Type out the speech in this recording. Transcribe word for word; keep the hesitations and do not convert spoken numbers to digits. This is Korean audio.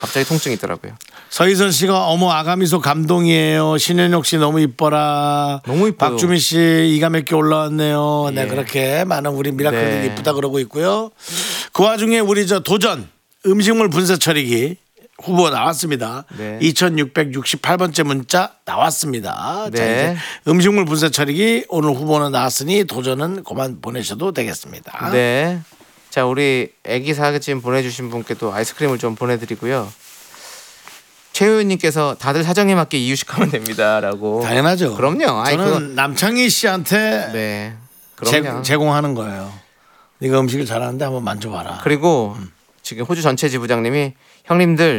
갑자기 통증이 있더라고요. 서희선 씨가 어머 아가미소 감동이에요. 신현옥 씨 너무 이뻐라. 너무 이뻐요. 박주민 씨 이가 몇 개 올라왔네요. 예. 네 그렇게 많은 우리 미라클들이 네. 이쁘다 그러고 있고요. 그 와중에 우리 저 도전 음식물 분쇄 처리기 후보 나왔습니다. 네. 이천육백육십팔 번째 문자 나왔습니다. 네. 자 이제 음식물 분쇄 처리기 오늘 후보는 나왔으니 도전은 그만 보내셔도 되겠습니다. 네. 자, 우리 애기 사진 보내주신 분께 또 아이스크림을 좀 보내드리고요. 최효윤님께서 다들 사정에 맞게 이유식하면 됩니다라고. 당연하죠. 그럼요. 아이, 저는 그거... 남창희 씨한테 네. 제, 그럼요. 제공하는 거예요. 네가 음식을 잘하는데 한번 만져봐라. 그리고 지금 호주 전체 지부장님이 형님들